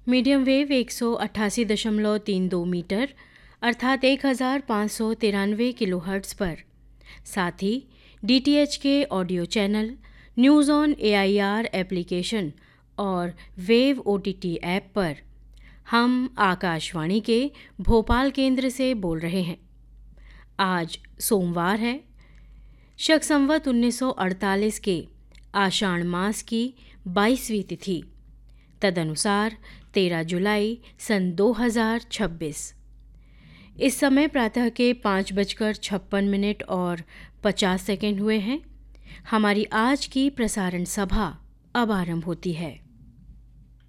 Medium wave 188.32 metre अर्थात 1593 kilohertz पर, साथ ही DTH के audio channel, news on AIR application और वेव OTT ऐप पर हम आकाशवाणी के भोपाल केंद्र से बोल रहे हैं। आज सोमवार है, शक संवत 1948 के आषाढ़ मास की 22वीं तिथि, तदनुसार 13 जुलाई सन 2026। इस समय प्रातः के 5:56 और 50 सेकंड हुए हैं। हमारी आज की प्रसारण सभा अब आरंभ होती है।